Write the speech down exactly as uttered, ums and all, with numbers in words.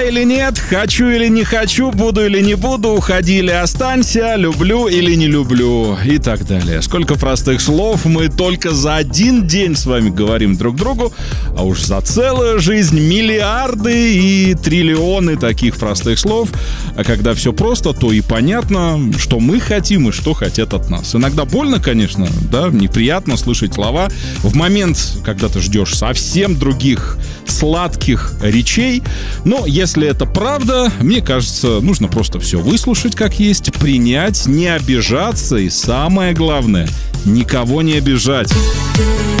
или нет, хочу или не хочу, буду или не буду, уходи или останься, люблю или не люблю и так далее. Сколько простых слов мы только за один день с вами говорим друг другу, а уж за целую жизнь миллиарды и триллионы таких простых слов. А когда все просто, то и понятно, что мы хотим и что хотят от нас. Иногда больно, конечно, да, неприятно слышать слова в момент, когда ты ждешь совсем других сладких речей. Но если это правда, мне кажется, нужно просто все выслушать как есть, принять, не обижаться и, самое главное, никого не обижать.